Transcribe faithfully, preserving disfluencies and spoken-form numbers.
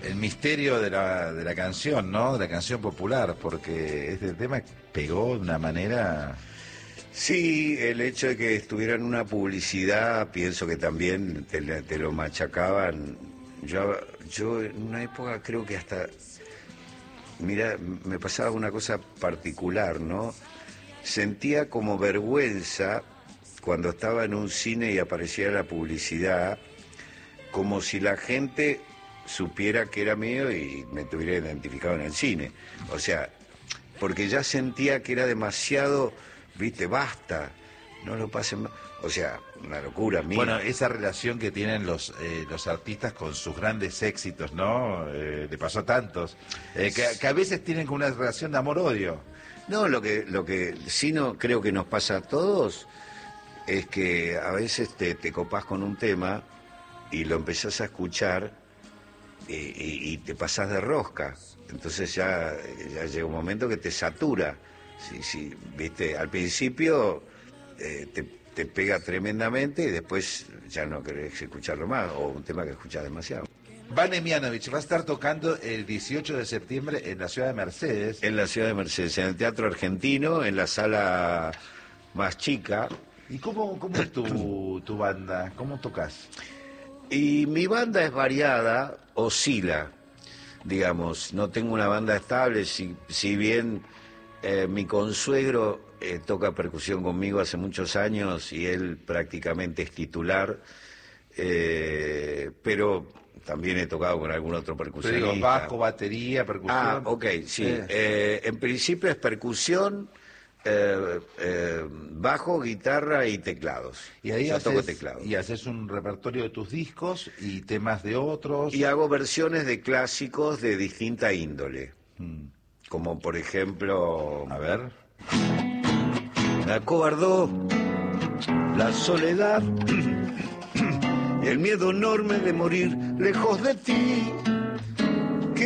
el misterio de la, de la canción, ¿no? De la canción popular, porque este tema pegó de una manera... Sí, el hecho de que estuviera en una publicidad, pienso que también te, te lo machacaban. Yo, yo en una época creo que hasta... Mira, me pasaba una cosa particular, ¿no? Sentía como vergüenza cuando estaba en un cine y aparecía la publicidad, como si la gente supiera que era mío y me tuviera identificado en el cine. O sea, porque ya sentía que era demasiado, viste, basta, no lo pasen más. O sea, una locura mía. Bueno, esa relación que tienen los eh, los artistas con sus grandes éxitos, ¿no? Eh, le pasó a tantos. Eh, que, que a veces tienen como una relación de amor-odio. No, lo que, lo que sí no creo que nos pasa a todos es que a veces te, te copás con un tema y lo empezás a escuchar y, y, y te pasás de rosca. Entonces ya, ya llega un momento que te satura. Sí, sí, viste, al principio eh, te, te pega tremendamente y después ya no querés escucharlo más, o un tema que escuchás demasiado. Vane Mianovich va a estar tocando el dieciocho de septiembre en la ciudad de Mercedes. En la ciudad de Mercedes, en el Teatro Argentino, en la sala más chica. ¿Y cómo, cómo es tu, tu banda? ¿Cómo tocas? Y mi banda es variada, oscila, digamos. No tengo una banda estable, si, si bien eh, mi consuegro eh, toca percusión conmigo hace muchos años y él prácticamente es titular, eh, pero también he tocado con algún otro percusionista. Pero digo, bajo, batería, percusión. Ah, ok, sí. Eh. Eh, en principio es percusión, eh, eh, bajo, guitarra y teclados. Y ahí Yo haces, toco teclado. y haces un repertorio de tus discos y temas de otros. Y hago versiones de clásicos de distinta índole. Mm. Como por ejemplo... A ver. Me acobardó la soledad y el miedo enorme de morir lejos de ti.